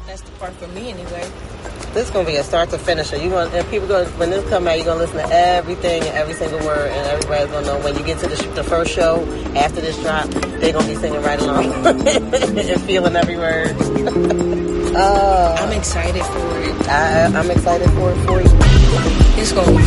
That's the part for me anyway. This is gonna be a start to finish. When this come out, you're gonna listen to everything and every single word, and everybody's gonna know when you get to the first show after this drop, they're gonna be singing right along and feeling every word. I'm excited for it. I'm excited for it for you. It's gonna be